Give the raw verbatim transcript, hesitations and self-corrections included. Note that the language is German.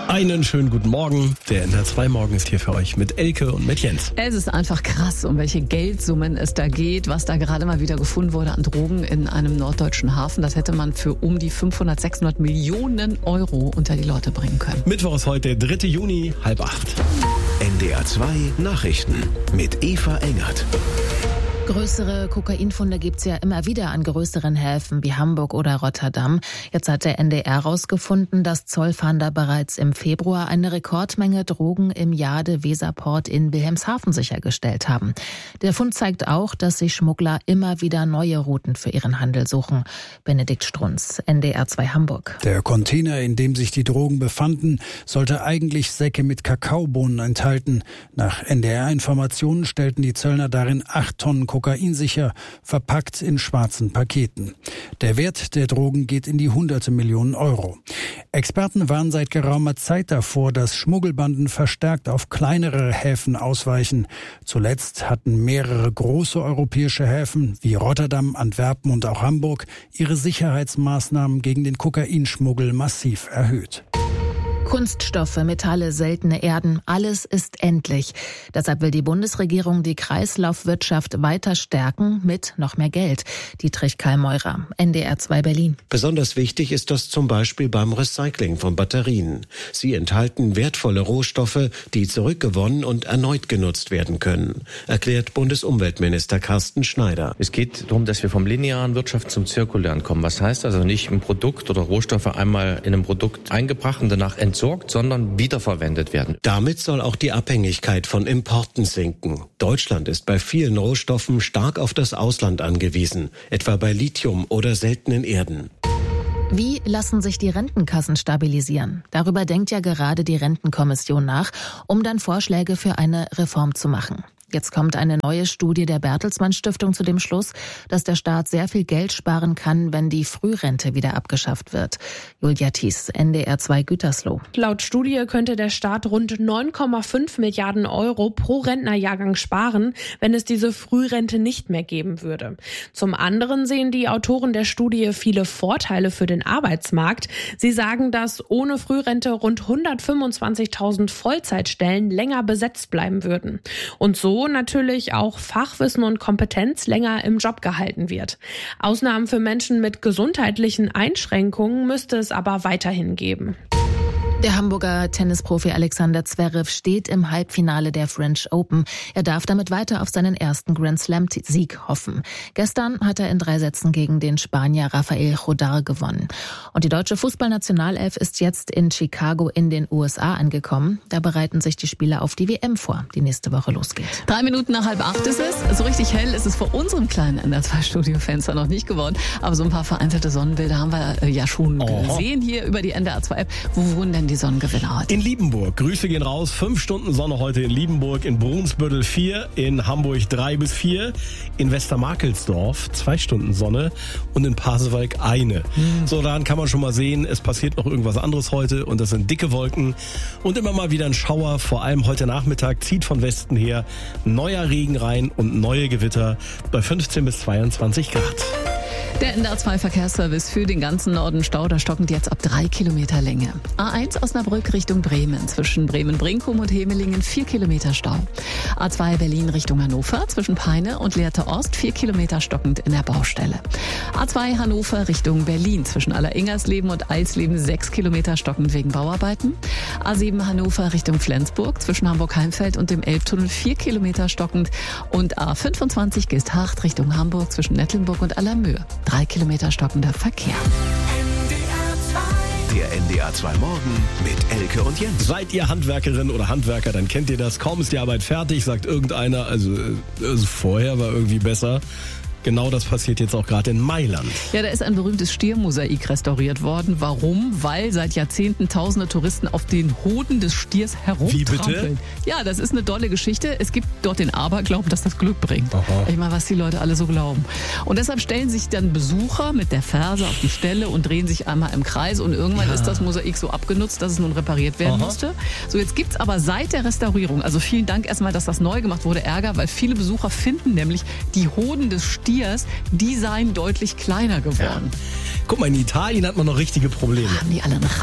Einen schönen guten Morgen. Der N D R zwei Morgen ist hier für euch mit Elke und mit Jens. Es ist einfach krass, um welche Geldsummen es da geht, was da gerade mal wieder gefunden wurde an Drogen in einem norddeutschen Hafen. Das hätte man für um die fünfhundert, sechshundert Millionen Euro unter die Leute bringen können. Mittwoch ist heute der dritte Juni, halb acht. N D R zwei Nachrichten mit Eva Engert. Größere Kokainfunde gibt's ja immer wieder an größeren Häfen wie Hamburg oder Rotterdam. Jetzt hat der N D R herausgefunden, dass Zollfahnder bereits im Februar eine Rekordmenge Drogen im Jade-Weserport in Wilhelmshaven sichergestellt haben. Der Fund zeigt auch, dass sich Schmuggler immer wieder neue Routen für ihren Handel suchen. Benedikt Strunz, N D R zwei Hamburg. Der Container, in dem sich die Drogen befanden, sollte eigentlich Säcke mit Kakaobohnen enthalten. Nach N D R-Informationen stellten die Zöllner darin acht Tonnen Kokain sicher, verpackt in schwarzen Paketen. Der Wert der Drogen geht in die hunderte Millionen Euro. Experten warnen seit geraumer Zeit davor, dass Schmuggelbanden verstärkt auf kleinere Häfen ausweichen. Zuletzt hatten mehrere große europäische Häfen wie Rotterdam, Antwerpen und auch Hamburg ihre Sicherheitsmaßnahmen gegen den Kokainschmuggel massiv erhöht. Kunststoffe, Metalle, seltene Erden, alles ist endlich. Deshalb will die Bundesregierung die Kreislaufwirtschaft weiter stärken mit noch mehr Geld. Dietrich Kallmeurer, N D R zwei Berlin. Besonders wichtig ist das zum Beispiel beim Recycling von Batterien. Sie enthalten wertvolle Rohstoffe, die zurückgewonnen und erneut genutzt werden können, erklärt Bundesumweltminister Carsten Schneider. Es geht darum, dass wir vom linearen Wirtschaft zum zirkulären kommen. Was heißt also nicht ein Produkt oder Rohstoffe einmal in einem Produkt eingebracht und danach entsorgt, sondern wiederverwendet werden. Damit soll auch die Abhängigkeit von Importen sinken. Deutschland ist bei vielen Rohstoffen stark auf das Ausland angewiesen, etwa bei Lithium oder seltenen Erden. Wie lassen sich die Rentenkassen stabilisieren? Darüber denkt ja gerade die Rentenkommission nach, um dann Vorschläge für eine Reform zu machen. Jetzt kommt eine neue Studie der Bertelsmann Stiftung zu dem Schluss, dass der Staat sehr viel Geld sparen kann, wenn die Frührente wieder abgeschafft wird. Julia Thies, N D R zwei Gütersloh. Laut Studie könnte der Staat rund neun Komma fünf Milliarden Euro pro Rentnerjahrgang sparen, wenn es diese Frührente nicht mehr geben würde. Zum anderen sehen die Autoren der Studie viele Vorteile für den Arbeitsmarkt. Sie sagen, dass ohne Frührente rund hundertfünfundzwanzigtausend Vollzeitstellen länger besetzt bleiben würden. Und so natürlich auch Fachwissen und Kompetenz länger im Job gehalten wird. Ausnahmen für Menschen mit gesundheitlichen Einschränkungen müsste es aber weiterhin geben. Der Hamburger Tennisprofi Alexander Zverev steht im Halbfinale der French Open. Er darf damit weiter auf seinen ersten Grand-Slam-Sieg hoffen. Gestern hat er in drei Sätzen gegen den Spanier Rafael Chodar gewonnen. Und die deutsche Fußballnationalelf ist jetzt in Chicago in den U S A angekommen. Da bereiten sich die Spieler auf die W M vor, die nächste Woche losgeht. Drei Minuten nach halb acht ist es. So richtig hell ist es vor unserem kleinen N D R zwei Studiofenster noch nicht geworden. Aber so ein paar vereinzelte Sonnenbilder haben wir ja schon Oho. gesehen hier über die N D R zwei App. Wo wohnen denn die Sonnengewinner heute? In Liebenburg. Grüße gehen raus. Fünf Stunden Sonne heute in Liebenburg, in Brunsbüttel vier, in Hamburg drei bis vier, in Westermarkelsdorf zwei Stunden Sonne und in Pasewalk eine. Mhm. So, daran kann man schon mal sehen, es passiert noch irgendwas anderes heute und das sind dicke Wolken und immer mal wieder ein Schauer. Vor allem heute Nachmittag zieht von Westen her neuer Regen rein und neue Gewitter bei fünfzehn bis zweiundzwanzig Grad. Der N D R zwei Verkehrsservice für den ganzen Norden Stau, da stockend jetzt ab drei Kilometer Länge. A eins Osnabrück Richtung Bremen, zwischen Bremen-Brinkum und Hemelingen vier Kilometer Stau. A zwei Berlin Richtung Hannover, zwischen Peine und Lehrte Ost vier Kilometer stockend in der Baustelle. A zwei Hannover Richtung Berlin, zwischen Alleringersleben und Eisleben sechs Kilometer stockend wegen Bauarbeiten. A sieben Hannover Richtung Flensburg, zwischen Hamburg-Heimfeld und dem Elbtunnel vier Kilometer stockend. Und A fünfundzwanzig Geesthacht Richtung Hamburg, zwischen Nettlenburg und Allermöhe. Drei Kilometer stockender Verkehr. Der N D R zwei Morgen mit Elke und Jens. Seid ihr Handwerkerin oder Handwerker, dann kennt ihr das. Kaum ist die Arbeit fertig, sagt irgendeiner, also, also vorher war irgendwie besser. Genau das passiert jetzt auch gerade in Mailand. Ja, da ist ein berühmtes Stiermosaik restauriert worden. Warum? Weil seit Jahrzehnten tausende Touristen auf den Hoden des Stiers herumtrampeln. Wie bitte? Ja, das ist eine dolle Geschichte. Es gibt dort den Aberglauben, dass das Glück bringt. Aha. Ich meine, was die Leute alle so glauben. Und deshalb stellen sich dann Besucher mit der Ferse auf die Stelle und drehen sich einmal im Kreis. Und irgendwann ja. ist das Mosaik so abgenutzt, dass es nun repariert werden Aha. musste. So, jetzt gibt's aber seit der Restaurierung, also vielen Dank erstmal, dass das neu gemacht wurde, Ärger, weil viele Besucher finden nämlich, die Hoden des Stiers, die seien deutlich kleiner geworden. Ja. Guck mal, in Italien hat man noch richtige Probleme. Haben die alle einen